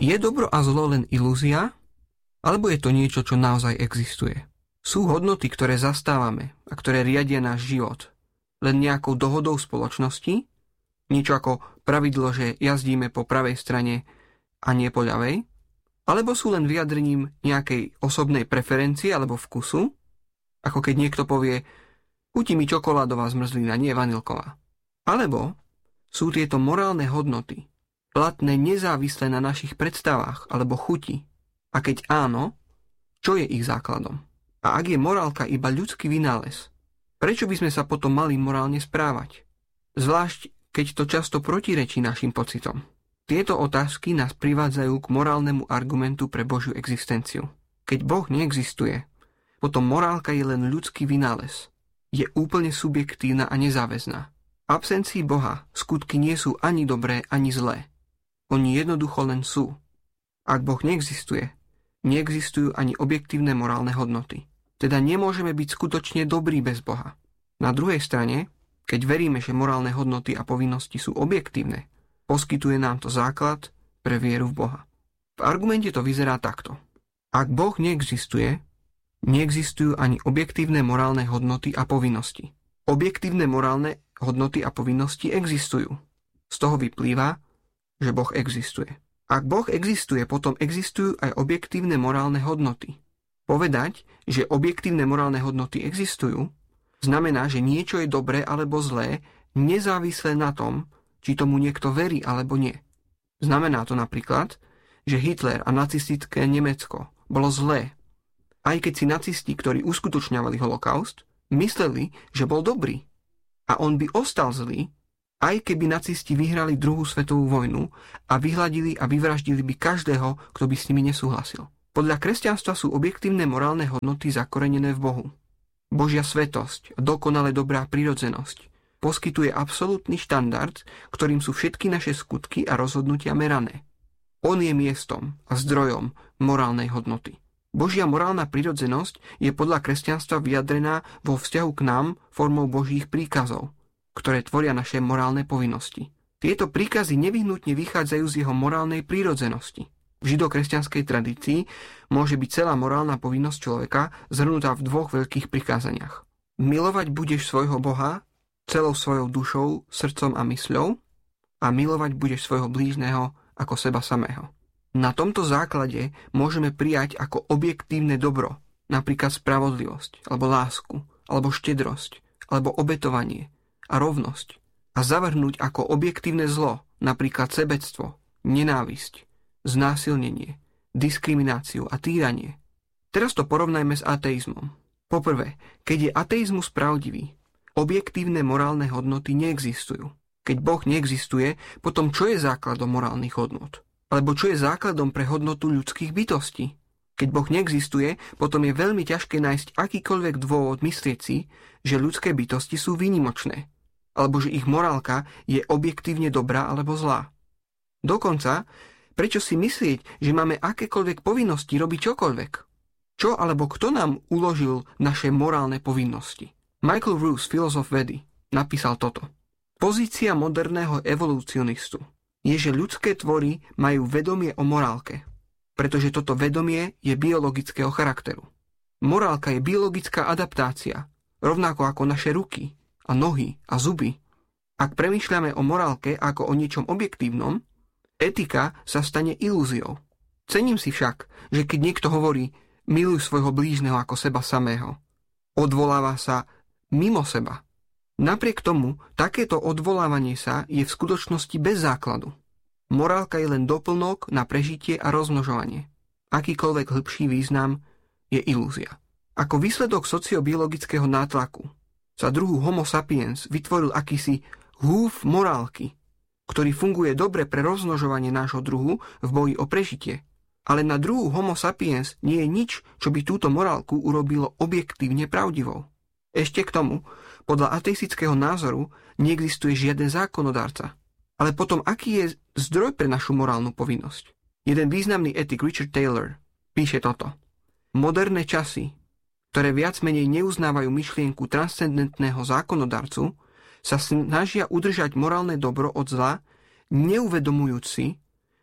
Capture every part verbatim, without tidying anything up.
Je dobro a zlo len ilúzia, alebo je to niečo, čo naozaj existuje? Sú hodnoty, ktoré zastávame a ktoré riadia náš život, len nejakou dohodou spoločnosti? Niečo ako pravidlo, že jazdíme po pravej strane a nie po ľavej? Alebo sú len vyjadrením nejakej osobnej preferencie alebo vkusu? Ako keď niekto povie, chutí mi čokoládová zmrzlina, nie vanilková. Alebo sú tieto morálne hodnoty platné nezávisle na našich predstavách alebo chuti? A keď áno, čo je ich základom? A ak je morálka iba ľudský vynález, prečo by sme sa potom mali morálne správať? Zvlášť, keď to často protirečí našim pocitom. Tieto otázky nás privádzajú k morálnemu argumentu pre Božiu existenciu. Keď Boh neexistuje, potom morálka je len ľudský vynález. Je úplne subjektívna a nezáväzná. V absencii Boha skutky nie sú ani dobré, ani zlé. Oni jednoducho len sú. Ak Boh neexistuje, neexistujú ani objektívne morálne hodnoty. Teda nemôžeme byť skutočne dobrí bez Boha. Na druhej strane, keď veríme, že morálne hodnoty a povinnosti sú objektívne, poskytuje nám to základ pre vieru v Boha. V argumente to vyzerá takto. Ak Boh neexistuje, neexistujú ani objektívne morálne hodnoty a povinnosti. Objektívne morálne hodnoty a povinnosti existujú. Z toho vyplýva, že Boh existuje. Ak Boh existuje, potom existujú aj objektívne morálne hodnoty. Povedať, že objektívne morálne hodnoty existujú, znamená, že niečo je dobré alebo zlé, nezávisle na tom, či tomu niekto verí alebo nie. Znamená to napríklad, že Hitler a nacistické Nemecko bolo zlé, aj keď si nacisti, ktorí uskutočňovali holokaust, mysleli, že bol dobrý. A on by ostal zlý, aj keby nacisti vyhrali druhú svetovú vojnu a vyhladili a vyvraždili by každého, kto by s nimi nesúhlasil. Podľa kresťanstva sú objektívne morálne hodnoty zakorenené v Bohu. Božia svetosť, dokonale dobrá prirodzenosť poskytuje absolútny štandard, ktorým sú všetky naše skutky a rozhodnutia merané. On je miestom a zdrojom morálnej hodnoty. Božia morálna prirodzenosť je podľa kresťanstva vyjadrená vo vzťahu k nám formou Božích príkazov, ktoré tvoria naše morálne povinnosti. Tieto príkazy nevyhnutne vychádzajú z jeho morálnej prirodzenosti. V židokresťanskej tradícii môže byť celá morálna povinnosť človeka zhrnutá v dvoch veľkých prikázaniach. Milovať budeš svojho Boha celou svojou dušou, srdcom a mysľou a milovať budeš svojho blížneho ako seba samého. Na tomto základe môžeme prijať ako objektívne dobro, napríklad spravodlivosť, alebo lásku, alebo štedrosť, alebo obetovanie a rovnosť a zavrhnúť ako objektívne zlo, napríklad sebectvo, nenávisť, znásilnenie, diskrimináciu a týranie. Teraz to porovnajme s ateizmom. Poprvé, keď je ateizmus pravdivý, objektívne morálne hodnoty neexistujú. Keď Boh neexistuje, potom čo je základom morálnych hodnot? Alebo čo je základom pre hodnotu ľudských bytostí? Keď Boh neexistuje, potom je veľmi ťažké nájsť akýkoľvek dôvod myslieť si, že ľudské bytosti sú výnimočné, alebo že ich morálka je objektívne dobrá alebo zlá. Dokonca, prečo si myslieť, že máme akékoľvek povinnosti robiť čokoľvek? Čo alebo kto nám uložil naše morálne povinnosti? Michael Ruse, filozof vedy, napísal toto. Pozícia moderného evolucionistu je, že ľudské tvory majú vedomie o morálke, pretože toto vedomie je biologického charakteru. Morálka je biologická adaptácia, rovnako ako naše ruky a nohy a zuby. Ak premýšľame o morálke ako o niečom objektívnom, etika sa stane ilúziou. Cením si však, že keď niekto hovorí miluj svojho blížneho ako seba samého, odvoláva sa mimo seba. Napriek tomu, takéto odvolávanie sa je v skutočnosti bez základu. Morálka je len doplnok na prežitie a rozmnožovanie. Akýkoľvek hĺbší význam je ilúzia. Ako výsledok sociobiologického nátlaku sa druhu Homo sapiens vytvoril akýsi húf morálky, ktorý funguje dobre pre rozmnožovanie nášho druhu v boji o prežitie. Ale na druhu Homo sapiens nie je nič, čo by túto morálku urobilo objektívne pravdivou. Ešte k tomu, podľa ateistického názoru neexistuje žiaden zákonodárca. Ale potom aký je zdroj pre našu morálnu povinnosť? Jeden významný etik Richard Taylor píše toto. Moderné časy, ktoré viac menej neuznávajú myšlienku transcendentného zákonodarcu, sa snažia udržať morálne dobro od zla, neuvedomujúc si,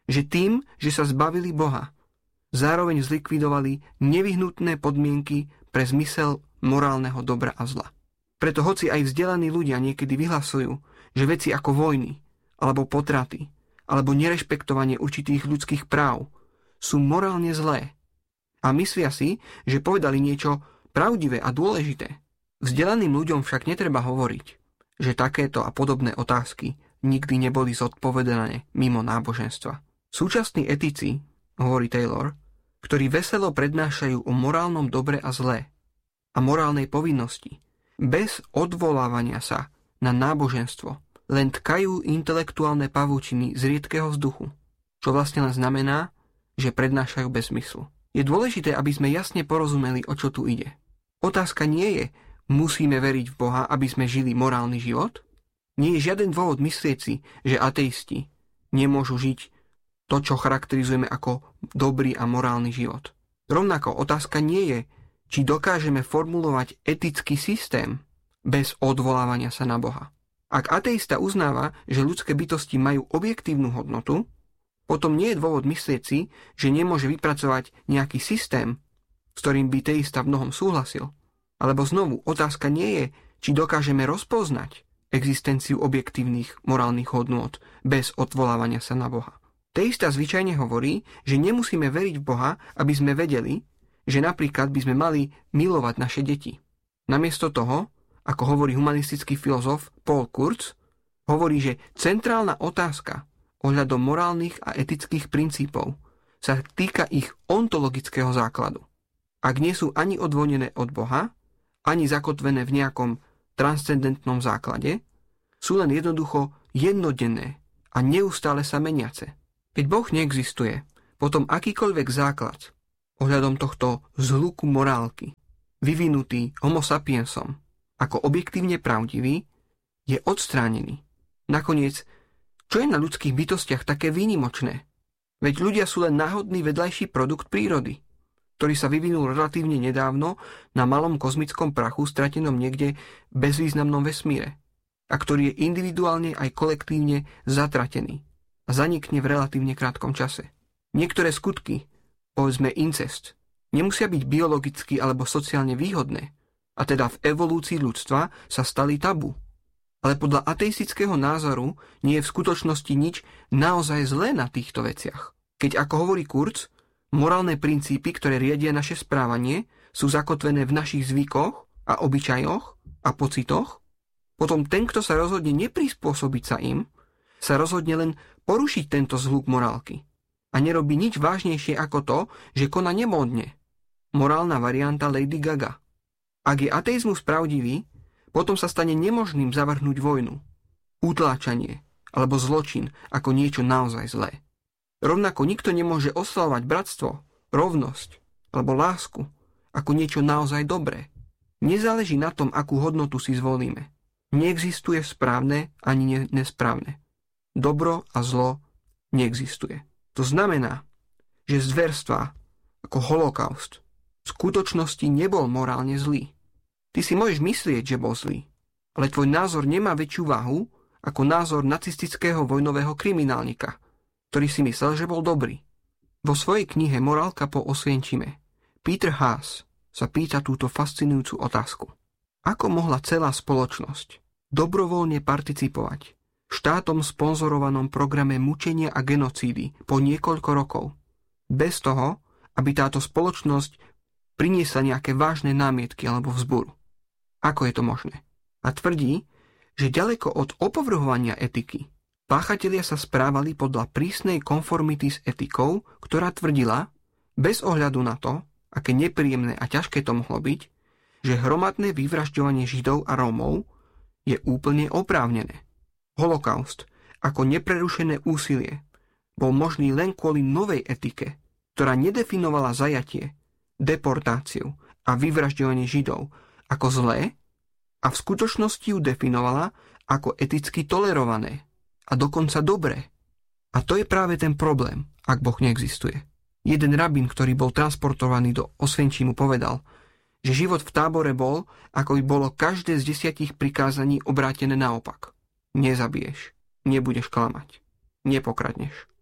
že tým, že sa zbavili Boha, zároveň zlikvidovali nevyhnutné podmienky pre zmysel morálneho dobra a zla. Preto hoci aj vzdelaní ľudia niekedy vyhlasujú, že veci ako vojny, alebo potraty, alebo nerešpektovanie určitých ľudských práv sú morálne zlé a myslia si, že povedali niečo pravdivé a dôležité. Vzdelaným ľuďom však netreba hovoriť, že takéto a podobné otázky nikdy neboli zodpovedané mimo náboženstva. Súčasní etici, hovorí Taylor, ktorí veselo prednášajú o morálnom dobre a zlé a morálnej povinnosti, bez odvolávania sa na náboženstvo, len tkajú intelektuálne pavúčiny z riedkeho vzduchu, čo vlastne len znamená, že prednášajú bez zmyslu. Je dôležité, aby sme jasne porozumeli, o čo tu ide. Otázka nie je, musíme veriť v Boha, aby sme žili morálny život? Nie je žiaden dôvod myslieť si, že ateisti nemôžu žiť to, čo charakterizujeme ako dobrý a morálny život. Rovnako otázka nie je, či dokážeme formulovať etický systém bez odvolávania sa na Boha. Ak ateista uznáva, že ľudské bytosti majú objektívnu hodnotu, potom nie je dôvod myslieť si, že nemôže vypracovať nejaký systém, s ktorým by teista v mnohom súhlasil. Alebo znovu, otázka nie je, či dokážeme rozpoznať existenciu objektívnych morálnych hodnôt bez odvolávania sa na Boha. Teista zvyčajne hovorí, že nemusíme veriť v Boha, aby sme vedeli, že napríklad by sme mali milovať naše deti. Namiesto toho, ako hovorí humanistický filozof Paul Kurz, hovorí, že centrálna otázka ohľadom morálnych a etických princípov sa týka ich ontologického základu. Ak nie sú ani odvonené od Boha, ani zakotvené v nejakom transcendentnom základe, sú len jednoducho jednodenné a neustále sa meniace. Keď Boh neexistuje, potom akýkoľvek základ ohľadom tohto zhluku morálky, vyvinutý homo sapiensom ako objektívne pravdivý, je odstránený. Nakoniec, čo je na ľudských bytostiach také výnimočné? Veď ľudia sú len náhodný vedľajší produkt prírody, ktorý sa vyvinul relatívne nedávno na malom kozmickom prachu stratenom niekde v bezvýznamnom vesmíre a ktorý je individuálne aj kolektívne zatratený a zanikne v relatívne krátkom čase. Niektoré skutky, povedzme incest, nemusia byť biologicky alebo sociálne výhodné a teda v evolúcii ľudstva sa stali tabu. Ale podľa ateistického názoru nie je v skutočnosti nič naozaj zlé na týchto veciach. Keď, ako hovorí Kurz, morálne princípy, ktoré riadia naše správanie, sú zakotvené v našich zvykoch a obyčajoch a pocitoch, potom ten, kto sa rozhodne neprispôsobiť sa im, sa rozhodne len porušiť tento zhluk morálky a nerobí nič vážnejšie ako to, že koná nemódne. Morálna varianta Lady Gaga. Ak je ateizmus pravdivý, potom sa stane nemožným zavrhnúť vojnu, utláčanie alebo zločin ako niečo naozaj zlé. Rovnako nikto nemôže oslavovať bratstvo, rovnosť alebo lásku ako niečo naozaj dobré. Nezáleží na tom, akú hodnotu si zvolíme. Neexistuje správne ani nesprávne. Dobro a zlo neexistuje. To znamená, že zverstvá ako holokaust v skutočnosti nebol morálne zlý. Ty si môžeš myslieť, že bol zlý, ale tvoj názor nemá väčšiu váhu ako názor nacistického vojnového kriminálnika, ktorý si myslel, že bol dobrý. Vo svojej knihe Morálka po Osvienčime Peter Haas sa pýta túto fascinujúcu otázku. Ako mohla celá spoločnosť dobrovoľne participovať v štátom sponzorovanom programe mučenia a genocídy po niekoľko rokov, bez toho, aby táto spoločnosť priniesla nejaké vážne námietky alebo vzburu? Ako je to možné? A tvrdí, že ďaleko od opovrhovania etiky páchatelia sa správali podľa prísnej konformity s etikou, ktorá tvrdila, bez ohľadu na to, aké nepríjemné a ťažké to mohlo byť, že hromadné vyvražďovanie Židov a Rómov je úplne oprávnené. Holokaust ako neprerušené úsilie bol možný len kvôli novej etike, ktorá nedefinovala zajatie, deportáciu a vyvražďovanie Židov ako zlé a v skutočnosti ju definovala ako eticky tolerované a dokonca dobré. A to je práve ten problém, ak Boh neexistuje. Jeden rabín, ktorý bol transportovaný do Osvienčimu, povedal, že život v tábore bol, ako by bolo každé z desiatich prikázaní obrátené naopak. Nezabiješ, nebudeš klamať, nepokradneš,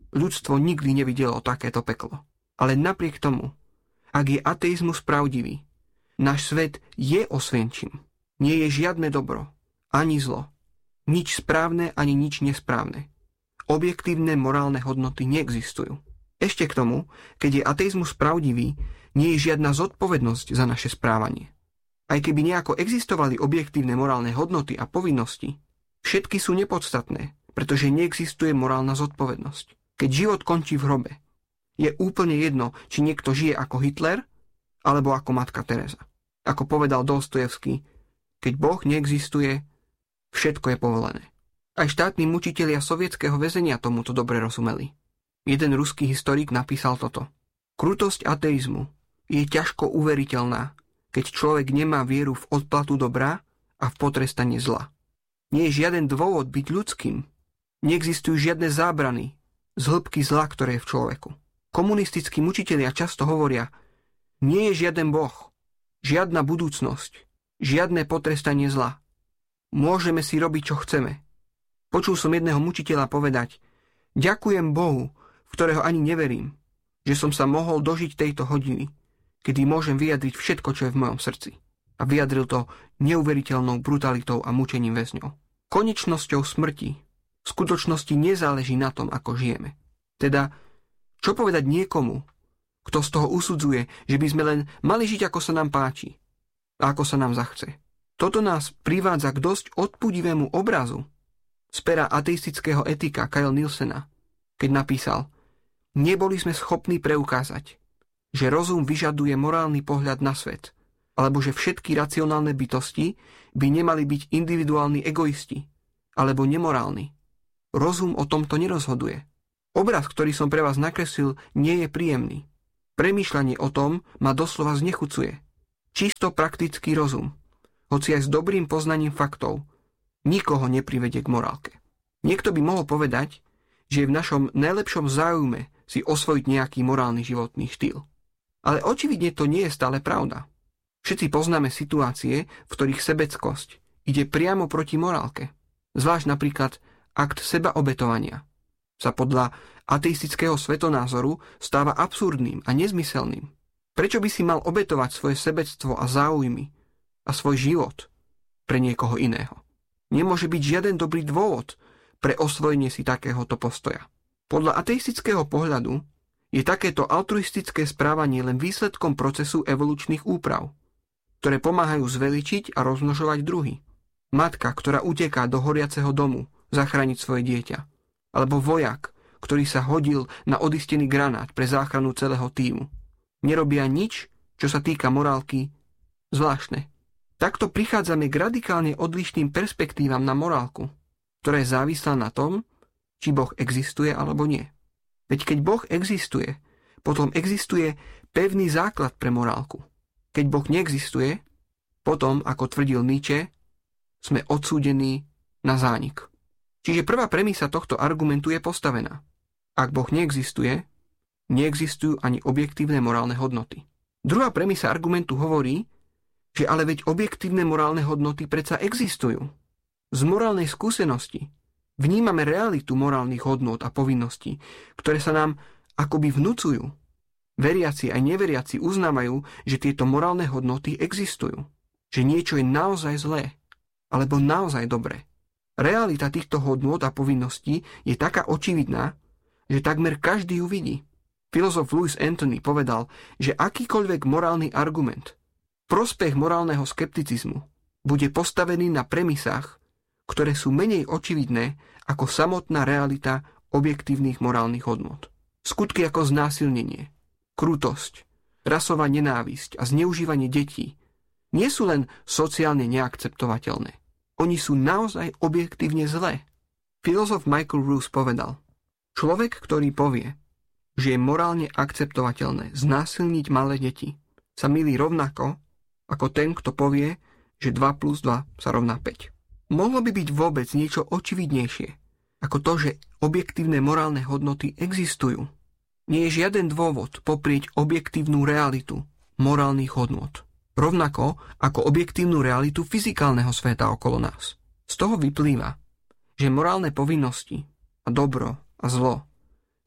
Ľudstvo nikdy nevidelo takéto peklo. Ale napriek tomu, ak je ateizmus pravdivý, náš svet je osvienčím. Nie je žiadne dobro, ani zlo. Nič správne, ani nič nesprávne. Objektívne morálne hodnoty neexistujú. Ešte k tomu, keď je ateizmus pravdivý, nie je žiadna zodpovednosť za naše správanie. Aj keby nejako existovali objektívne morálne hodnoty a povinnosti, všetky sú nepodstatné, pretože neexistuje morálna zodpovednosť. Keď život končí v hrobe, je úplne jedno, či niekto žije ako Hitler, alebo ako matka Teresa. Ako povedal Dostojevský, keď Boh neexistuje, všetko je povolené. Aj štátni mučitelia sovietskeho väzenia tomuto dobre rozumeli. Jeden ruský historik napísal toto. Krutosť ateizmu je ťažko uveriteľná, keď človek nemá vieru v odplatu dobra a v potrestanie zla. Nie je žiaden dôvod byť ľudským. Neexistujú žiadne zábrany z hĺbky zla, ktoré je v človeku. Komunistickí mučitelia často hovoria, nie je žiaden Boh, žiadna budúcnosť, žiadne potrestanie zla. Môžeme si robiť, čo chceme. Počul som jedného mučiteľa povedať, ďakujem Bohu, v ktorého ani neverím, že som sa mohol dožiť tejto hodiny, kedy môžem vyjadriť všetko, čo je v mojom srdci. A vyjadril to neuveriteľnou brutalitou a mučením väzňov. Konečnosťou smrti v skutočnosti nezáleží na tom, ako žijeme. Teda, čo povedať niekomu, kto z toho usudzuje, že by sme len mali žiť, ako sa nám páči a ako sa nám zachce. Toto nás privádza k dosť odpudivému obrazu z pera ateistického etika Kyle Nielsena, keď napísal, neboli sme schopní preukázať, že rozum vyžaduje morálny pohľad na svet, alebo že všetky racionálne bytosti by nemali byť individuálni egoisti, alebo nemorálni. Rozum o tomto nerozhoduje. Obraz, ktorý som pre vás nakreslil, nie je príjemný. Premýšľanie o tom ma doslova znechucuje. Čisto praktický rozum, hoci aj s dobrým poznaním faktov, nikoho neprivedie k morálke. Niekto by mohol povedať, že je v našom najlepšom záujme si osvojiť nejaký morálny životný štýl. Ale očividne to nie je stále pravda. Všetci poznáme situácie, v ktorých sebeckosť ide priamo proti morálke. Zvlášť napríklad akt sebaobetovania sa podľa ateistického svetonázoru stáva absurdným a nezmyselným. Prečo by si mal obetovať svoje sebectvo a záujmy a svoj život pre niekoho iného? Nemôže byť žiaden dobrý dôvod pre osvojenie si takéhoto postoja. Podľa ateistického pohľadu je takéto altruistické správanie len výsledkom procesu evolučných úprav, ktoré pomáhajú zveličiť a rozmnožovať druhy. Matka, ktorá uteká do horiaceho domu zachrániť svoje dieťa. Alebo vojak, ktorý sa hodil na odistený granát pre záchranu celého tímu. Nerobia nič, čo sa týka morálky, zvláštne. Takto prichádzame k radikálne odlišným perspektívam na morálku, ktorá je závislá na tom, či Boh existuje alebo nie. Veď keď Boh existuje, potom existuje pevný základ pre morálku. Keď Boh neexistuje, potom, ako tvrdil Nietzsche, sme odsúdení na zánik. Čiže prvá premisa tohto argumentu je postavená. Ak Boh neexistuje, neexistujú ani objektívne morálne hodnoty. Druhá premisa argumentu hovorí, že ale veď objektívne morálne hodnoty predsa existujú. Z morálnej skúsenosti vnímame realitu morálnych hodnôt a povinností, ktoré sa nám akoby vnúcujú. Veriaci aj neveriaci uznávajú, že tieto morálne hodnoty existujú. Že niečo je naozaj zlé, alebo naozaj dobré. Realita týchto hodnôt a povinností je taká očividná, že takmer každý ju vidí. Filozof Louis Anthony povedal, že akýkoľvek morálny argument prospech morálneho skepticizmu bude postavený na premisách, ktoré sú menej očividné ako samotná realita objektívnych morálnych hodnôt. Skutky ako znásilnenie, krutosť, rasová nenávisť a zneužívanie detí nie sú len sociálne neakceptovateľné. Oni sú naozaj objektívne zlé. Filozof Michael Ruse povedal, človek, ktorý povie, že je morálne akceptovateľné znásilniť malé deti, sa mýli rovnako ako ten, kto povie, že dva plus dva sa rovná päť. Mohlo by byť vôbec niečo očividnejšie, ako to, že objektívne morálne hodnoty existujú. Nie je žiaden dôvod poprieť objektívnu realitu morálnych hodnôt. Rovnako ako objektívnu realitu fyzikálneho sveta okolo nás. Z toho vyplýva, že morálne povinnosti a dobro a zlo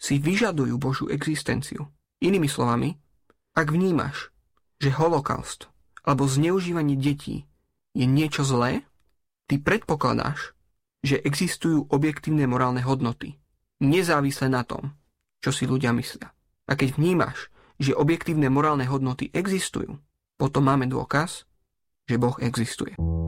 si vyžadujú Božiu existenciu. Inými slovami, ak vnímaš, že holokaust alebo zneužívanie detí je niečo zlé, ty predpokladáš, že existujú objektívne morálne hodnoty, nezávisle na tom, čo si ľudia myslia. A keď vnímaš, že objektívne morálne hodnoty existujú, potom máme dôkaz, že Boh existuje.